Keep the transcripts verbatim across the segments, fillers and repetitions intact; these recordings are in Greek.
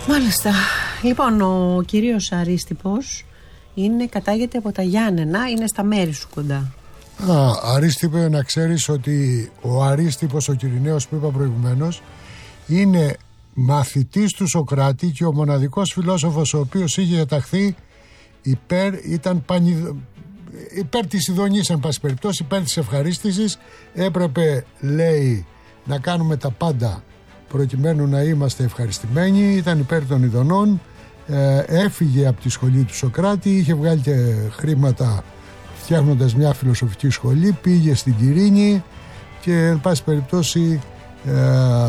Μάλιστα. Λοιπόν, ο κύριος Αρίστιπος είναι, κατάγεται από τα Γιάννενα, είναι στα μέρη σου κοντά. Α, Αρίστιπε, να ξέρεις ότι ο Αρίστιπος, ο Κυριναίος που είπα προηγουμένως, είναι μαθητής του Σοκράτη και ο μοναδικός φιλόσοφος ο οποίος είχε ταχθεί υπέρ, ήταν πανιδ... υπέρ της ειδονής, εν πάση περιπτώσει, υπέρ της ευχαρίστησης. Έπρεπε, λέει, να κάνουμε τα πάντα προκειμένου να είμαστε ευχαριστημένοι. Ήταν υπέρ των ειδονών. ε, Έφυγε από τη σχολή του Σοκράτη, είχε βγάλει και χρήματα φτιάχνοντας μια φιλοσοφική σχολή, πήγε στην Κυρίνη και εν πάση περιπτώσει ε,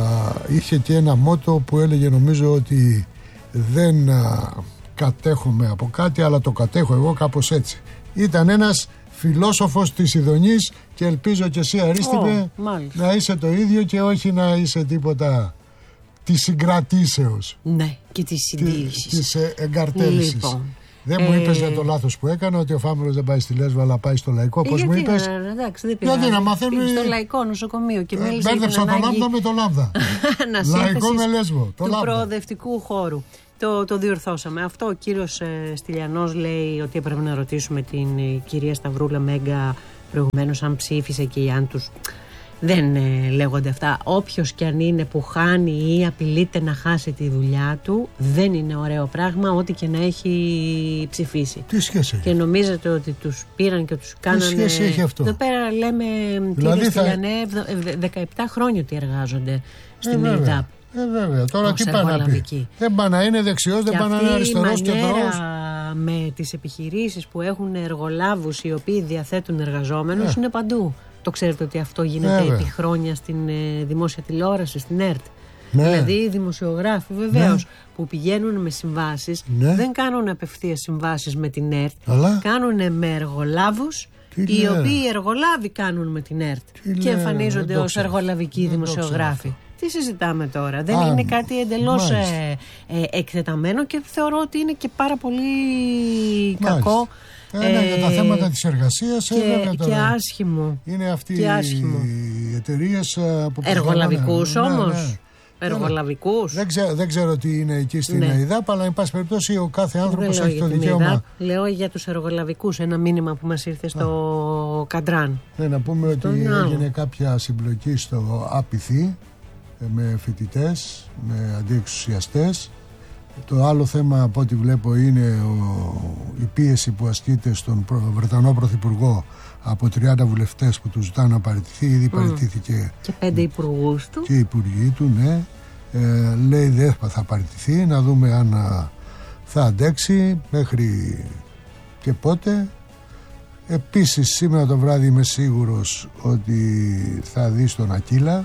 είχε και ένα μότο που έλεγε, νομίζω, ότι δεν α, κατέχομαι από κάτι, αλλά το κατέχω εγώ, κάπως έτσι. Ήταν ένας φιλόσοφος της ειδονής και ελπίζω και εσύ, Αρίστιπε, oh, να είσαι το ίδιο και όχι να είσαι τίποτα της συγκρατήσεως. Ναι, και της συντήρησης. Της εγκαρτέλησης. Λοιπόν. Δεν μου είπες ε... για το λάθος που έκανα, ότι ο Φάμελος δεν πάει στη Λέσβο αλλά πάει στο Λαϊκό. Πώς μου είπες? Ε, εντάξει, δεν πειράζει. Γιατί να μαθαίνουν. Στο Λαϊκό Νοσοκομείο και ε, μπέρδεψα το Λάμδα με το Λάμδα. Λαϊκό με Λέσβο. Το του Λάμδα. Προοδευτικού χώρου. Το, το διορθώσαμε. Αυτό ο κύριος ε, Στυλιανός λέει ότι έπρεπε να ρωτήσουμε την ε, κυρία Σταυρούλα Μέγκα προηγουμένως αν ψήφισε και αν τους. Δεν ε, λέγονται αυτά. Όποιος και αν είναι που χάνει ή απειλείται να χάσει τη δουλειά του, δεν είναι ωραίο πράγμα, ό,τι και να έχει ψηφίσει. Τι σχέση έχει? Και νομίζετε ότι τους πήραν και τους κάνανε. Τι σχέση έχει αυτό? Εδώ πέρα λέμε, δηλαδή κύριε θα... Στυλιανέ, δεκαεπτά χρόνια ότι εργάζονται στην ε, ΕΙΔΑΠ. Ε, βέβαια. Τώρα τι πάει να πει? Δεν πάει να είναι δεξιός, δεν πάει να είναι αριστερός και τρός. Με τις επιχειρήσεις που έχουν εργολάβους οι οποίοι διαθέτουν εργαζόμενους, ε. είναι παντού. Το ξέρετε ότι αυτό γίνεται ναι, επί χρόνια στην ε, δημόσια τηλεόραση, στην ΕΡΤ. Ναι. Δηλαδή οι δημοσιογράφοι βεβαίως ναι. που πηγαίνουν με συμβάσεις, ναι. δεν κάνουν απευθείας συμβάσεις με την ΕΡΤ, αλλά κάνουν με εργολάβους, τι οι λέει. οποίοι εργολάβοι κάνουν με την ΕΡΤ τι και λέει. εμφανίζονται ως εργολαβικοί δεν δημοσιογράφοι. Τι συζητάμε τώρα? Δεν Α, είναι κάτι εντελώς ε, ε, εκτεταμένο και θεωρώ ότι είναι και πάρα πολύ μάλιστα. κακό. Ε, ναι, για τα θέματα της εργασίας και, ε, και άσχημο. Είναι αυτοί και άσχημο. οι εταιρείες που εργολαβικούς ναι, όμως ναι, ναι. Εργολαβικούς δεν, ξέρω, δεν ξέρω τι είναι εκεί στην ναι. ΕΙΔΑΠ, αλλά εν πάση περιπτώσει ο κάθε άνθρωπος έχει το δικαίωμα. ΕΙΔΑΠ, λέω για τους εργολαβικούς, ένα μήνυμα που μας ήρθε στο Α. Καντράν. Ναι, να πούμε στο ότι νο. έγινε κάποια συμπλοκή στο ΑΠΙΘΗ με φοιτητές, με αντιεξουσιαστές. Το άλλο θέμα από ό,τι βλέπω είναι ο, η πίεση που ασκείται στον Βρετανό Πρωθυπουργό από τριάντα βουλευτές που του ζητάνε να παραιτηθεί. Ήδη mm. παραιτήθηκε και πέντε υπουργούς του και οι υπουργοί του, ναι. ε, λέει δεν θα παραιτηθεί, να δούμε αν θα αντέξει μέχρι και πότε. Επίσης σήμερα το βράδυ είμαι σίγουρος ότι θα δει τον Ακύλα.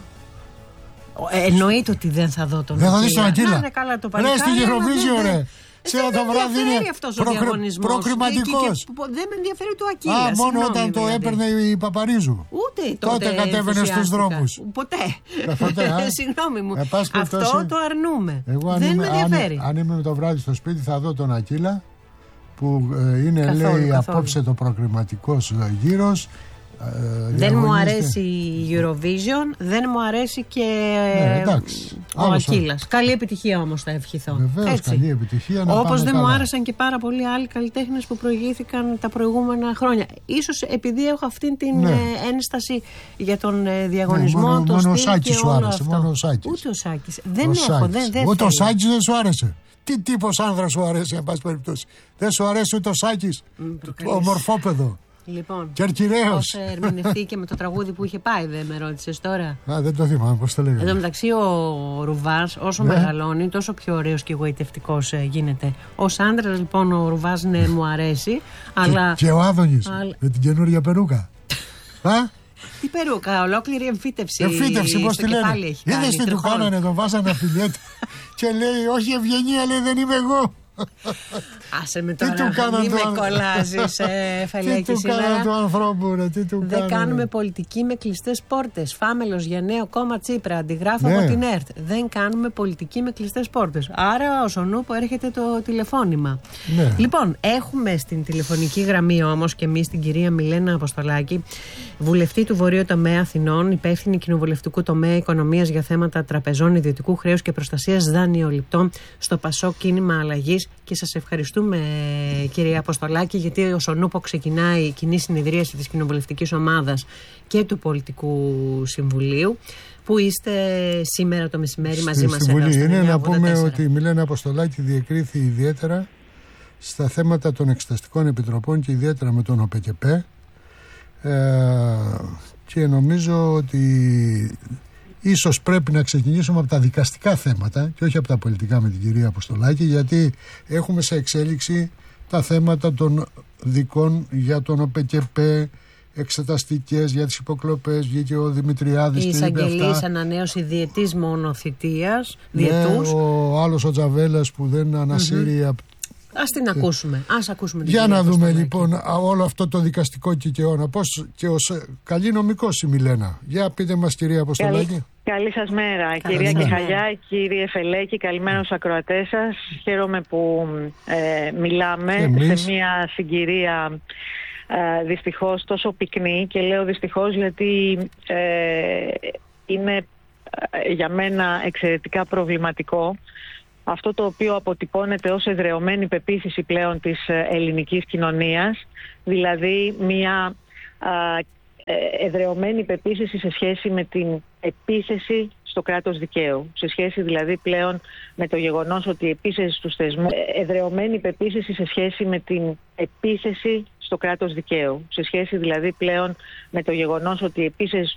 Ε, εννοείται ότι δεν θα δω τον Ακύλα. Δεν θα δεις τον Ακύλα? Να είναι καλά το παλικάρι. Ρε στη Eurovision ρε. Σήμερα το βράδυ είναι προκριματικός. Δεν με ενδιαφέρει το Ακύλα. Α, μόνο όταν το έπαιρνε η Παπαρίζου. Ούτε τότε κατέβαινε στους δρόμους. Ποτέ. Συγγνώμη μου. Αυτό το αρνούμε. Δεν με ενδιαφέρει. Αν είμαι το βράδυ στο σπίτι θα δω τον Ακύλα που είναι, λέει, απόψε το προκριματικός γύρος. Δεν μου αρέσει η Eurovision, δεν μου αρέσει και ναι, εντάξει, ο Ακύλας. Καλή επιτυχία όμως θα ευχηθώ. Βεβαίως, καλή επιτυχία. Όπως δεν καλά. μου άρεσαν και πάρα πολλοί άλλοι καλλιτέχνες που προηγήθηκαν τα προηγούμενα χρόνια. Ίσως επειδή έχω αυτή την ναι. ένσταση για τον διαγωνισμό. Ναι, μόνο, το μόνο ο Σάκης σου άρεσε. Μόνο ο Σάκης. Ούτε ο Σάκης. Δεν ο έχω. Σάκης. Δεν, δεν ούτε ο Σάκης δεν σου άρεσε. Τι τύπος άνδρας σου αρέσει, εν πάση περιπτώσει? Δεν σου αρέσει ούτε ο Σάκης, ο μορφόπεδο. Λοιπόν, πώς ερμηνευτήκε με το τραγούδι που είχε πάει, δεν με ρώτησες τώρα? Α, δεν το θυμάμαι, πώς το λέγαμε. Εν τω μεταξύ ο Ρουβάς όσο ναι. μεγαλώνει τόσο πιο ωραίος και εγωιτευτικός ε, γίνεται. Ως άντρας λοιπόν ο Ρουβάς ναι, μου αρέσει αλλά... Και, και ο Άδωνης αλλά... με την καινούργια περούκα. Α? Τι περούκα, ολόκληρη εμφύτευση. Εμφύτευση, πώς τη λένε? Είδες τι του κάνανε, τον βάζανε αφιλιέτα και λέει όχι Ευγενία, λέει δεν είμαι εγώ. Άσε με τώρα, μη με κολλάζεις, ε, Φελέκη. Τι του κάναν του ανθρώπου, ρε, τι του Δεν κάνουμε πολιτική με κλειστές πόρτες. Φάμελος για νέο κόμμα Τσίπρα, αντιγράφω ναι. από την ΕΡΤ. Δεν κάνουμε πολιτική με κλειστές πόρτες. Άρα ο Σονούπο έρχεται το τηλεφώνημα. Ναι. Λοιπόν, έχουμε στην τηλεφωνική γραμμή όμως και εμείς την κυρία Μιλένα Αποστολάκη, βουλευτή του Βορείου Τομέα Αθηνών, υπεύθυνη κοινοβουλευτικού τομέα οικονομίας για θέματα τραπεζών, ιδιωτικού χρέους και προστασίας δανειοληπτών στο Πασόκ Κίνημα Αλλαγής. Και σας ευχαριστούμε, κυρία Αποστολάκη, γιατί ο Σονούπο ξεκινάει η κοινή συνεδρίαση της κοινοβουλευτικής ομάδας και του Πολιτικού Συμβουλίου, που είστε σήμερα το μεσημέρι Στη μαζί μας εδώ. Είναι να πούμε ότι η Μιλένα Αποστολάκη διεκρίθη ιδιαίτερα στα θέματα των εξεταστικών επιτροπών και ιδιαίτερα με τον ΟΠΕΚΕΠΕ, ε, και νομίζω ότι ίσως πρέπει να ξεκινήσουμε από τα δικαστικά θέματα και όχι από τα πολιτικά με την κυρία Αποστολάκη, γιατί έχουμε σε εξέλιξη τα θέματα των δικών για τον ΟΠΕΚΕΠΕ, εξεταστικές για τις υποκλοπές. Βγήκε ο Δημητριάδης η και είπε αυτά. Η εισαγγελής ανανέωση διετής μόνο θητείας, διετούς. Ναι, ο άλλος ο Τζαβέλας που δεν ανασύρει. Mm-hmm. Ας την ακούσουμε. Ας ακούσουμε την Για να δούμε Αποστολάκη. Λοιπόν όλο αυτό το δικαστικό κικαιώνα. Πώς και ως καλή νομικός η Μιλένα. Για πείτε μας, κυρία Αποστολάκη. Καλή, καλή σας μέρα. Καλή κυρία μέρα. Κιχαλιά, κύριε Φελέκη, καλημέρα στους ακροατές σας. Χαίρομαι που ε, μιλάμε σε μια συγκυρία ε, δυστυχώς τόσο πυκνή, και λέω δυστυχώς γιατί ε, είναι ε, για μένα εξαιρετικά προβληματικό αυτό το οποίο αποτυπώνεται ως εδραιωμένη πεποίθηση πλέον της ελληνικής κοινωνίας, δηλαδή μια α, εδραιωμένη πεποίθηση σε σχέση με την επίθεση στο κράτος δικαίου, σε σχέση δηλαδή πλέον με το γεγονός ότι η επίθεση στους θεσμούς, εδραιωμένη πεποίθηση σε σχέση με την επίθεση στο κράτος δικαίου, σε σχέση δηλαδή πλέον με το γεγονός ότι η επίθεση